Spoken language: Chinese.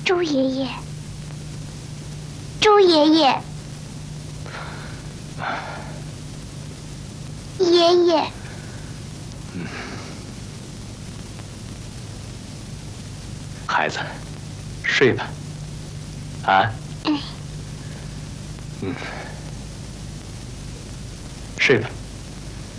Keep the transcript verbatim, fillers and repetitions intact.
周爷爷，周爷爷，爷爷。 嗯，孩子，睡吧。啊。嗯。嗯。睡吧。